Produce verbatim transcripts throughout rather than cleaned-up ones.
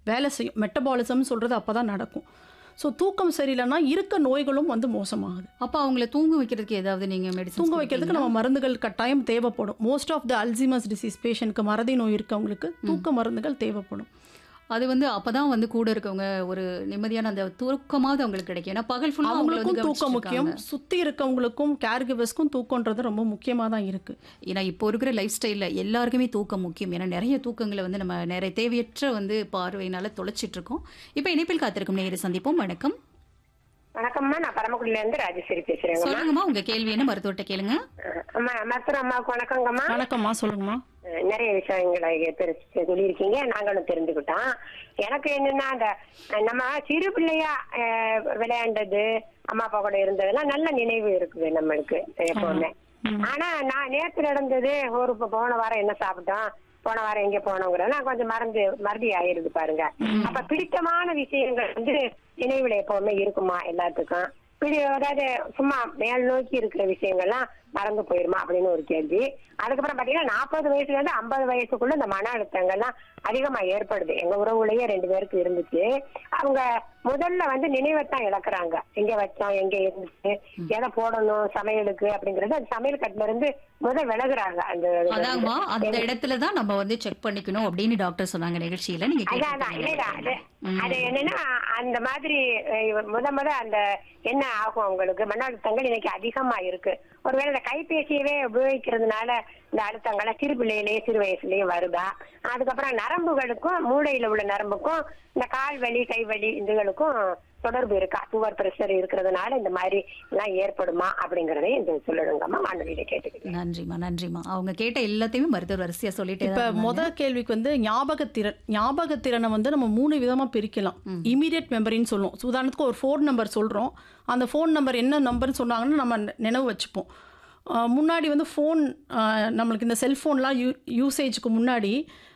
வேலை செய்யும். மெட்டபாலிசம்னு சொல்கிறது அப்போ தான் நடக்கும். ஸோ தூக்கம் சரியில்லைன்னா இருக்க நோய்களும் வந்து மோசமாகுது. அப்போ அவங்கள தூங்க வைக்கிறதுக்கு ஏதாவது நீங்கள் மெடிசன் தூங்க வைக்கிறதுக்கு நம்ம மருந்துகள் கட்டாயம் தேவைப்படும். Most of the Alzheimer's disease பேஷண்ட்க்கு, மறதி நோய் இருக்கவங்களுக்கு தூக்க மருந்துகள் தேவைப்படும். அது வந்து அப்போ தான் வந்து கூட இருக்கவங்க ஒரு நிம்மதியான அந்த தூக்கமாவது அவங்களுக்கு கிடைக்கும். ஏன்னா பகல் ஃபுல்லாக அவங்களுக்கும் தூக்கம் முக்கியம், சுற்றி இருக்கவங்களுக்கும் கேர் கிவர்ஸ்க்கும் தூக்கன்றது ரொம்ப முக்கியமாக தான் இருக்குது. ஏன்னா இப்போ இருக்கிற லைஃப் ஸ்டைலில் எல்லாருக்குமே தூக்கம் முக்கியம். ஏன்னா நிறைய தூக்கங்களை வந்து நம்ம நிறைய தேவையற்ற வந்து பார்வையினால தொலைச்சிட்டு இருக்கோம். இப்போ இணைப்பில் காத்திருக்கும் நேயரை சந்திப்போம். வணக்கம். வணக்கம்மா, நான் பரமக்குடியில இருந்து ராஜேஸ்வரி பேசுறேன். சொல்லுங்கம்மா, உங்க கேள்வி என்ன, மருத்துவர்கிட்ட கேளுங்க. அம்மா மருத்துவ அம்மாவுக்கு வணக்கங்கம்மா. வணக்கம்மா, சொல்லுங்கம்மா. நிறைய விஷயங்களை தெரிஞ்சு சொல்லியிருக்கீங்க, நாங்களும் தெரிஞ்சுக்கிட்டோம். எனக்கு என்னன்னா அந்த நம்ம சிறு பிள்ளையா விளையாண்டது, அம்மா அப்பா கூட இருந்ததெல்லாம் நல்ல நினைவு இருக்குது நம்மளுக்கு எப்பவுமே. ஆனா நான் நேற்று நடந்தது, ஒரு போன வாரம் என்ன சாப்பிட்டோம், போன வாரம் எங்க போனோங்கிறதெல்லாம் கொஞ்சம் மறந்து மறதி ஆயிருது பாருங்க. அப்ப பிடித்தமான விஷயங்கள் வந்து நினைவுல எப்பவுமே இருக்குமா எல்லாத்துக்கும்? பிடி அதாவது சும்மா மேல் நோக்கி இருக்கிற விஷயங்கள்லாம் மறந்து போயிருமா அப்படின்னு ஒரு கேள்வி. அதுக்கப்புறம் பாத்தீங்கன்னா நாற்பது வயசுல இருந்து ஐம்பது வயசுக்குள்ள இந்த மன அழுத்தங்கள்லாம் அதிகமா ஏற்படுது. எங்க உறவுலயே ரெண்டு பேருக்கு இருந்துச்சு. அவங்க முதல்ல வந்து நினைவைத்தான் இழக்கிறாங்க. எங்க வச்சோம், எங்க இருந்துச்சு, எதை போடணும் சமையலுக்கு அப்படிங்கறது அந்த சமையல் கட்டுல இருந்து முதல் விலகுறாங்க. அந்த அதாங்கம்மா, அந்த இடத்துலதான் நம்ம வந்து செக் பண்ணிக்கணும் அப்படின்னு டாக்டர் சொன்னாங்க நிகழ்ச்சியில. நீங்க அதான் இல்லையா, அது அது என்னன்னா அந்த மாதிரி முத முத அந்த என்ன ஆகும் அவங்களுக்கு மன அழுத்தங்கள் இன்னைக்கு அதிகமா இருக்கு. ஒருவேளை இந்த கைபேசியவே உபயோகிக்கிறதுனால இந்த அழுத்தங்களை சிறு பிள்ளையிலேயே சிறு வயசுலயும் வருதா? அதுக்கப்புறம் நரம்புகளுக்கும் மூளையில உள்ள நரம்புக்கும் இந்த கால் வலி கை வலி இதுகளுக்கும் தொடர்பு இருக்கா? சுகர் பிரஷர் இருக்கிறதுனால இந்த மாதிரி எல்லாம் ஏற்படுமா அப்படிங்கறதையும் இந்த சொல்லணுங்கம்மா, வானொலியில கேட்டுக்கிட்டேன். நன்றிமா நன்றிமா. அவங்க கேட்ட எல்லாத்தையுமே மருத்துவர் வரிசையா சொல்லிட்டு. இப்ப முதல் கேள்விக்கு வந்து ஞாபகத்திறன். ஞாபகத்திறனை வந்து நம்ம மூணு விதமா பிரிக்கலாம். இமீடியட் மெமரின்னு சொல்லுவோம். உதாரணத்துக்கு ஒரு ஃபோன் நம்பர் சொல்றோம், அந்த ஃபோன் நம்பர் என்ன நம்பர்னு சொன்னாங்கன்னா நம்ம நினைவு வச்சுப்போம். முன்னாடி வந்து ஃபோன் நம்மளுக்கு இந்த செல்ஃபோன்லாம் யூ யூசேஜுக்கு முன்னாடி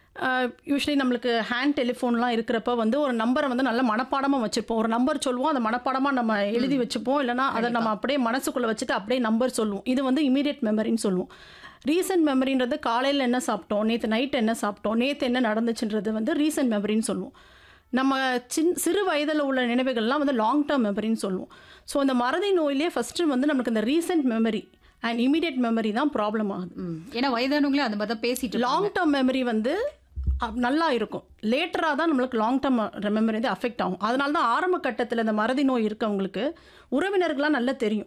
யூஸ்வலி நம்மளுக்கு ஹேண்ட் டெலிஃபோன்லாம் இருக்கிறப்ப வந்து ஒரு நம்பரை வந்து நல்ல மனப்பாடமாக வச்சுருப்போம். ஒரு நம்பர் சொல்லுவோம், அதை மனப்பாடமாக நம்ம எழுதி வச்சுப்போம். இல்லைனா அதை நம்ம அப்படியே மனசுக்குள்ளே வச்சுட்டு அப்படியே நம்பர் சொல்லுவோம். இது வந்து இமீடியட் மெமரின்னு சொல்லுவோம். ரீசன்ட் மெமரின்றது காலையில் என்ன சாப்பிட்டோம், நேற்று நைட் என்ன சாப்பிட்டோம், நேற்று என்ன நடந்துச்சுன்றது வந்து ரீசன்ட் மெமரின்னு சொல்லுவோம். நம்ம சின் சிறு வயதில் உள்ள நினைவுகள்லாம் வந்து லாங் டேர்ம் மெமரின்னு சொல்லுவோம். ஸோ இந்த மறதி நோயிலே ஃபஸ்ட்டு வந்து நமக்கு இந்த recent memory and immediate memory தான் ப்ராப்ளம் ஆகுது. ஏன்னா வயதானவங்களே அந்த மாதிரி தான் பேசிட்டு. லாங் டேர்ம் மெமரி வந்து நல்லா இருக்கும், லேட்டராக தான் நம்மளுக்கு லாங் டேர்ம் மெமரி வந்து அஃபெக்ட் ஆகும். அதனால தான் ஆரம்ப கட்டத்தில் இந்த மறதி நோய் இருக்கவங்களுக்கு உறவினர்கள்லாம் நல்லா தெரியும்.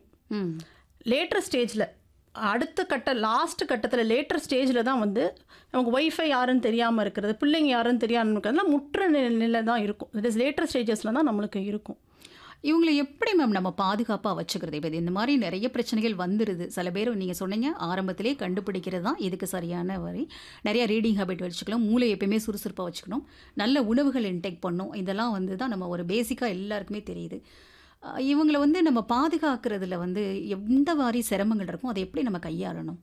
லேட்டர் ஸ்டேஜில் அடுத்த கட்ட லாஸ்ட் கட்டத்தில் லேட்டர் ஸ்டேஜில் தான் வந்து நமக்கு ஒய்ஃபை யாருன்னு தெரியாமல் இருக்கிறது, பிள்ளைங்க யாருன்னு தெரியாமல் இருக்கிறதுலாம் முற்ற நிலை தான் இருக்கும். இட் இஸ் லேட்டர் ஸ்டேஜஸில் தான் நம்மளுக்கு இருக்கும். இவங்களை எப்படி மேம் நம்ம பாதுகாப்பாக வச்சுக்கிறது? இப்போ இந்த மாதிரி நிறைய பிரச்சனைகள் வந்துடுது. சில பேர் நீங்கள் சொன்னீங்க ஆரம்பத்திலே கண்டுபிடிக்கிறது தான் இதுக்கு சரியான வரி. நிறைய ரீடிங் ஹேபிட் வச்சுக்கணும், மூளை எப்பயுமே சுறுசுறுப்பாக வச்சுக்கணும், நல்ல உணவுகள் இன்டேக் பண்ணணும். இதெல்லாம் வந்து தான் நம்ம ஒரு பேசிக்காக எல்லாருக்குமே தெரியுது. இவங்களை வந்து நம்ம பாதுகாக்கிறதுல வந்து எந்த மாதிரி சிரமங்கள் இருக்கும், அதை எப்படி நம்ம கையாளணும்?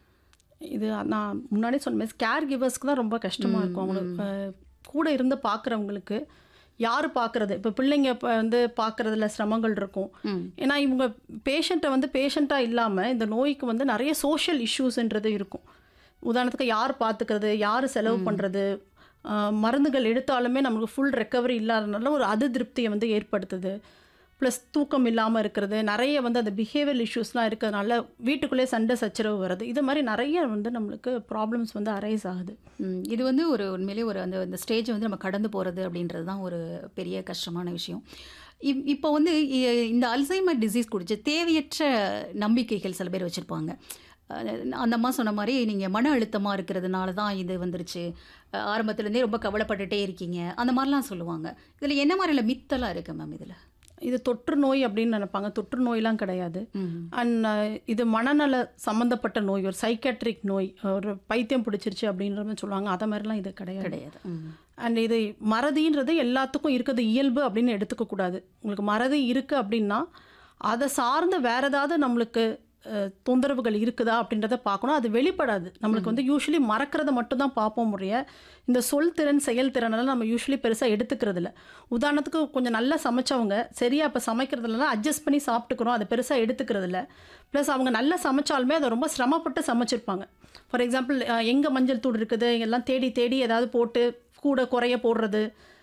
இது நான் முன்னாடியே சொன்ன கேர் கிவர்ஸ்க்கு தான் ரொம்ப கஷ்டமாக இருக்கும். அவங்களுக்கு கூட இருந்து பார்க்குறவங்களுக்கு யார் பார்க்குறது, இப்போ பிள்ளைங்க இப்போ வந்து பார்க்குறதுல சிரமங்கள் இருக்கும். ஏன்னா இவங்க பேஷண்ட்டை வந்து பேஷண்ட்டாக இல்லாமல் இந்த நோய்க்கு வந்து நிறைய சோஷியல் இஷ்யூஸ்ன்றது இருக்கும். உதாரணத்துக்கு யார் பார்த்துக்கிறது, யார் செலவு பண்ணுறது, மருந்துகள் எடுத்தாலுமே நமக்கு ஃபுல் ரெக்கவரி இல்லாதனால ஒரு அதிருப்தியை வந்து ஏற்படுத்துது. ப்ளஸ் தூக்கம் இல்லாமல் இருக்கிறது, நிறைய வந்து அந்த பிஹேவியர் இஷ்யூஸ்லாம் இருக்கிறதுனால வீட்டுக்குள்ளே சண்டை சச்சரவு வருது. இது மாதிரி நிறைய வந்து நம்மளுக்கு ப்ராப்ளம்ஸ் வந்து அரைஸ் ஆகுது. இது வந்து ஒரு உண்மையிலே ஒரு அந்த அந்த ஸ்டேஜை வந்து நம்ம கடந்து போகிறது அப்படின்றது தான் ஒரு பெரிய கஷ்டமான விஷயம். இப் இப்போ வந்து இந்த அல்சைமர் டிசீஸ் குறித்து தேவையற்ற நம்பிக்கைகள் சில பேர் வச்சுருப்பாங்க. அந்த அம்மா சொன்ன மாதிரி நீங்கள் மன அழுத்தமாக இருக்கிறதுனால தான் இது வந்துருச்சு, ஆரம்பத்துலேருந்தே ரொம்ப கவலைப்பட்டுட்டே இருக்கீங்க, அந்த மாதிரிலாம் சொல்லுவாங்க. இதில் என்ன மாதிரிலாம் மித்தெல்லாம் இருக்குது மேம்? இதில் இது தொற்று நோய் அப்படின்னு நினைப்பாங்க. தொற்று நோயெலாம் கிடையாது. அண்ட் இது மனநல சம்மந்தப்பட்ட நோய், ஒரு சைக்காட்ரிக் நோய், ஒரு பைத்தியம் பிடிச்சிருச்சு அப்படின்ற மாதிரி சொல்லுவாங்க. அதை மாதிரிலாம் இது கிடையாது கிடையாது. அண்ட் இது மறதின்றது எல்லாத்துக்கும் இருக்கிறது இயல்பு அப்படின்னு எடுத்துக்கக்கூடாது. உங்களுக்கு மறதி இருக்குது அப்படின்னா அதை சார்ந்து வேறு ஏதாவது நம்மளுக்கு தொந்தரவுகள் இருக்குதா அப்படின்றத பார்க்கணும். அது வெளிப்படாது. நம்மளுக்கு வந்து யூஸ்வலி மறக்கிறத மட்டும் தான் பார்ப்போம் முடிய இந்த சொல் திறன் செயல்திறனெல்லாம் நம்ம யூஸ்வலி பெருசாக எடுத்துக்கிறது இல்லை. உதாரணத்துக்கு கொஞ்சம் நல்லா சமைச்சவங்க சரியாக இப்போ சமைக்கிறதுலாம் அட்ஜஸ்ட் பண்ணி சாப்பிட்டுக்கிறோம், அதை பெருசாக எடுத்துக்கிறது இல்லை. ப்ளஸ் அவங்க நல்லா சமைச்சாலுமே அதை ரொம்ப சிரமப்பட்டு சமைச்சிருப்பாங்க. ஃபார் எக்ஸாம்பிள் எங்கே மஞ்சள் தூள் இருக்குது எல்லாம் தேடி தேடி ஏதாவது போட்டு கூட குறைய போடுறது,